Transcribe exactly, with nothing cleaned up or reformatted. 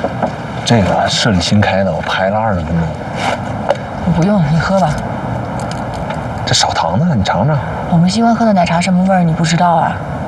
这个是你新开的，我排了二十分钟。 不用，你喝吧。 这少糖呢，你尝尝。 我们喜欢喝的奶茶什么味儿，你不知道啊？